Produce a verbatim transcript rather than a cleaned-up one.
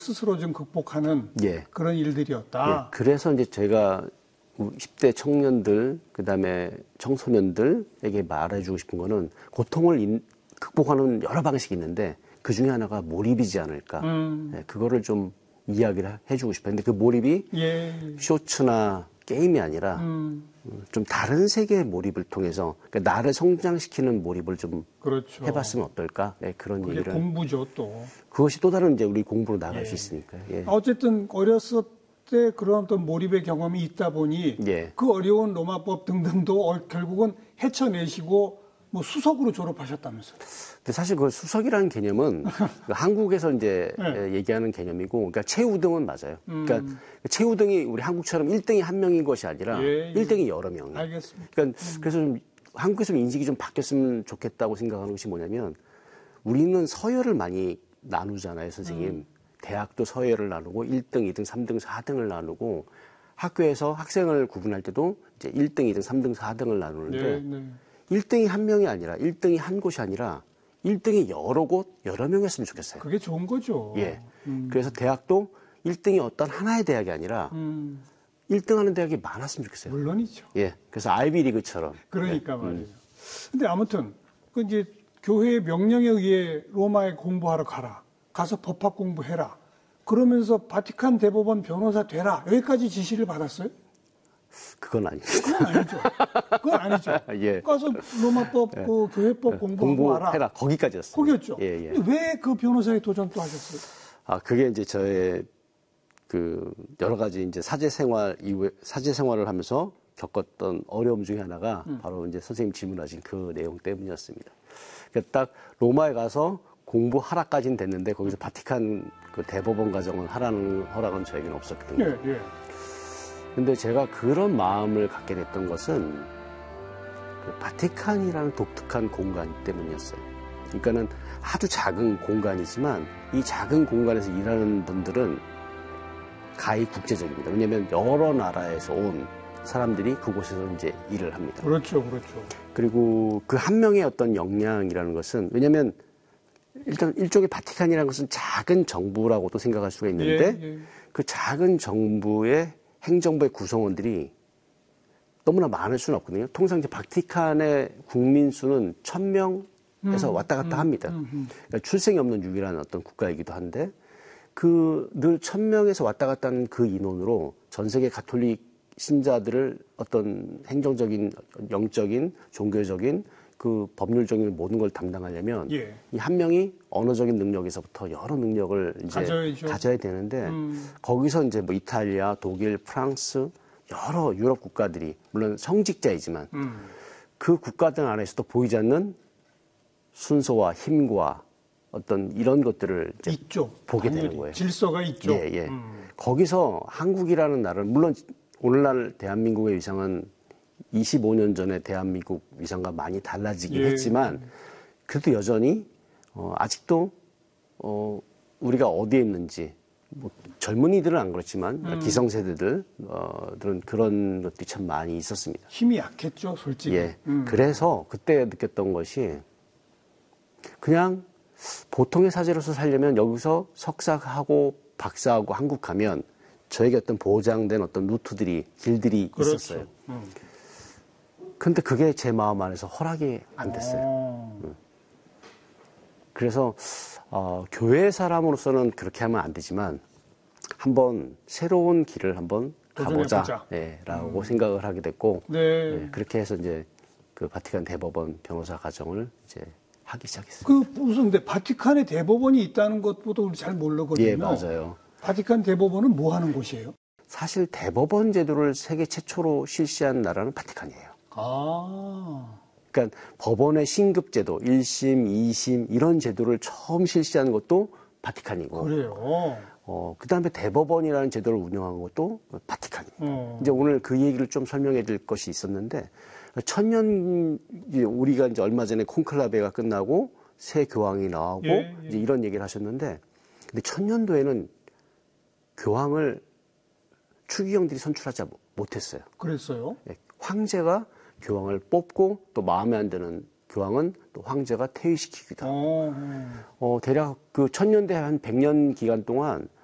스스로 좀 극복하는 예. 그런 일들이었다. 예. 그래서 이제 제가 십 대 청년들, 그 다음에 청소년들에게 말해주고 싶은 거는 고통을 인, 극복하는 여러 방식이 있는데 그 중에 하나가 몰입이지 않을까. 음. 예, 그거를 좀 이야기를 해주고 싶어요. 근데 그 몰입이 예. 쇼츠나 게임이 아니라 음. 좀 다른 세계의 몰입을 통해서 그러니까 나를 성장시키는 몰입을 좀 그렇죠. 해봤으면 어떨까? 예, 그런 그게 얘기를. 공부죠, 또. 그것이 또 다른 이제 우리 공부로 나갈 예. 수 있으니까요. 예. 어쨌든 어렸을 때 그런 어떤 몰입의 경험이 있다 보니 예. 그 어려운 로마법 등등도 어, 결국은 헤쳐내시고 뭐 수석으로 졸업하셨다면서요. 근데 사실 그 수석이라는 개념은 한국에서 이제 네. 얘기하는 개념이고, 그러니까 최우등은 맞아요. 음. 그러니까 최우등이 우리 한국처럼 일 등이 한 명인 것이 아니라 예, 예. 일 등이 여러 명이에요. 알겠습니다. 그러니까 그래서 좀 한국에서 좀 인식이 좀 바뀌었으면 좋겠다고 생각하는 것이 뭐냐면 우리는 서열을 많이 나누잖아요, 선생님. 음. 대학도 서열을 나누고 일 등, 이 등, 삼 등, 사 등을 나누고 학교에서 학생을 구분할 때도 이제 일 등, 이 등, 삼 등, 사 등을 나누는데 네, 네. 일 등이 한 명이 아니라 일 등이 한 곳이 아니라 일 등이 여러 곳, 여러 명이었으면 좋겠어요. 그게 좋은 거죠. 예. 음. 그래서 대학도 일 등이 어떤 하나의 대학이 아니라 음. 일 등 하는 대학이 많았으면 좋겠어요. 물론이죠. 예. 그래서 아이비리그처럼. 그러니까 예. 말이죠. 근데 아무튼 그 이제 교회의 명령에 의해 로마에 공부하러 가라. 가서 법학 공부해라. 그러면서 바티칸 대법원 변호사 되라. 여기까지 지시를 받았어요? 그건 아닙니다. 그건 아니죠. 그건 아니죠. 예. 가서 로마법, 그 교회법 공부하고 와라. 공부해라. 거기까지였어요. 거기였죠. 예, 예. 근데 왜 그 변호사에 도전 또 하셨어요? 아, 그게 이제 저의 그 여러 가지 이제 사제 생활 이후에 사제 생활을 하면서 겪었던 어려움 중에 하나가 음. 바로 이제 선생님 질문하신 그 내용 때문이었습니다. 그러니까 딱 로마에 가서 공부하라까지는 됐는데 거기서 바티칸 그 대법원 과정을 하라는 허락은 저에게는 없었거든요. 예, 예. 근데 제가 그런 마음을 갖게 됐던 것은 그 바티칸이라는 독특한 공간 때문이었어요. 그러니까는 아주 작은 공간이지만 이 작은 공간에서 일하는 분들은 가히 국제적입니다. 왜냐하면 여러 나라에서 온 사람들이 그곳에서 이제 일을 합니다. 그렇죠, 그렇죠. 그리고 그 한 명의 어떤 역량이라는 것은 왜냐하면 일단 일종의 바티칸이라는 것은 작은 정부라고도 생각할 수가 있는데 예, 예. 그 작은 정부의 행정부의 구성원들이 너무나 많을 수는 없거든요. 통상 이제 바티칸의 국민 수는 천 명에서 음, 왔다 갔다 음, 합니다. 음, 음. 그러니까 출생이 없는 유일한 어떤 국가이기도 한데 그 늘 천 명에서 왔다 갔다 하는 그 인원으로 전 세계 가톨릭 신자들을 어떤 행정적인, 영적인, 종교적인 그 법률적인 모든 걸 담당하려면 예. 이 한 명이 언어적인 능력에서부터 여러 능력을 이제 가져야죠. 가져야 되는데 음. 거기서 이제 뭐 이탈리아, 독일, 프랑스 여러 유럽 국가들이 물론 성직자이지만 음. 그 국가들 안에서도 보이지 않는 순서와 힘과 어떤 이런 것들을 이제 있죠. 보게 당연히. 되는 거예요. 질서가 있죠. 예, 예. 음. 거기서 한국이라는 나라는 물론 오늘날 대한민국의 위상은 이십오 년 전에 대한민국 위상과 많이 달라지긴 예. 했지만 그래도 여전히 어, 아직도 어, 우리가 어디에 있는지 뭐 젊은이들은 안 그렇지만 음. 기성세대들 어, 들은 그런 것들이 참 많이 있었습니다. 힘이 약했죠, 솔직히. 예. 음. 그래서 그때 느꼈던 것이 그냥 보통의 사제로서 살려면 여기서 석사하고 박사하고 한국 가면 저에게 어떤 보장된 어떤 루트들이 길들이 그렇죠. 있었어요. 음. 근데 그게 제 마음 안에서 허락이 안 됐어요. 어. 그래서 어, 교회 사람으로서는 그렇게 하면 안 되지만 한번 새로운 길을 한번 가보자, 도전해보자. 예, 라고 음. 생각을 하게 됐고 네. 예, 그렇게 해서 이제 그 바티칸 대법원 변호사 과정을 이제 하기 시작했습니다. 그 무슨 근데 바티칸에 대법원이 있다는 것보다 우리 잘 모르거든요. 예, 맞아요. 바티칸 대법원은 뭐 하는 곳이에요? 사실 대법원 제도를 세계 최초로 실시한 나라는 바티칸이에요. 아. 그러니까 법원의 신급제도, 일 심, 이 심 이런 제도를 처음 실시한 것도 바티칸이고 그래요. 어, 그 다음에 대법원이라는 제도를 운영한 것도 바티칸입니다. 어. 이제 오늘 그 얘기를 좀 설명해 드릴 것이 있었는데 천년, 우리가 이제 얼마 전에 콘클라베가 끝나고 새 교황이 나오고 예, 예. 이제 이런 얘기를 하셨는데 근데 천년도에는 교황을 추기경들이 선출하지 못했어요. 그랬어요? 예, 황제가 교황을 뽑고 또 마음에 안 드는 교황은 또 황제가 퇴위시키기도 하고 어. 어, 대략 그 천년대 한 백 년 기간 동안